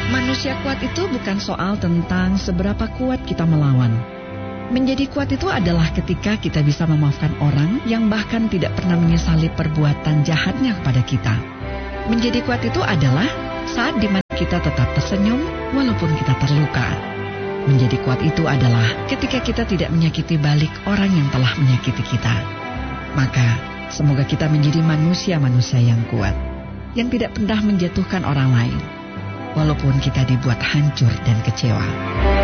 Manusia kuat itu bukan soal tentang seberapa kuat kita melawan. Menjadi kuat itu adalah ketika kita bisa memaafkan orang yang bahkan tidak pernah menyesali perbuatan jahatnya kepada kita. Menjadi kuat itu adalah saat dimana kita tetap tersenyum walaupun kita terluka. Menjadi kuat itu adalah ketika kita tidak menyakiti balik orang yang telah menyakiti kita. Maka semoga kita menjadi manusia-manusia yang kuat, yang tidak pernah menjatuhkan orang lain, walaupun kita dibuat hancur dan kecewa.